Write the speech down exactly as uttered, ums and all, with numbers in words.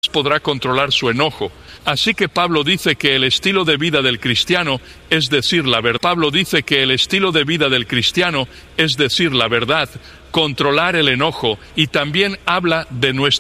podrá controlar su enojo. Así que Pablo dice que el estilo de vida del cristiano es decir la verdad. Pablo dice que el estilo de vida del cristiano es decir la verdad, controlar el enojo, y también habla de nuestra